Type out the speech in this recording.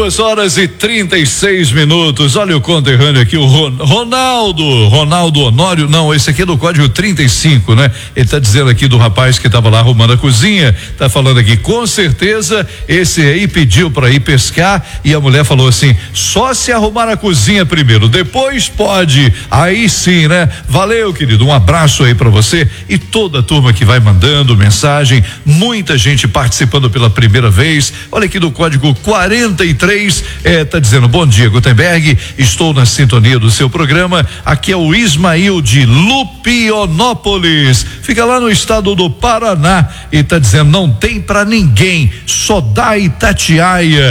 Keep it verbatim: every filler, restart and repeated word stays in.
Duas horas e trinta e seis minutos. Olha o conterrâneo aqui, o Ron, Ronaldo, Ronaldo Honório, não, esse aqui é do código trinta e cinco, né? Ele tá dizendo aqui do rapaz que tava lá arrumando a cozinha, tá falando aqui, com certeza esse aí pediu para ir pescar e a mulher falou assim, só se arrumar a cozinha primeiro, depois pode, aí sim, né? Valeu, querido, um abraço aí para você e toda a turma que vai mandando mensagem, muita gente participando pela primeira vez. Olha aqui do código quarenta e três, é, tá dizendo, bom dia, Gutenberg, estou na sintonia do seu programa, aqui é o Ismael de Lupionópolis, fica lá no estado do Paraná e tá dizendo, não tem pra ninguém, só dá Itatiaia.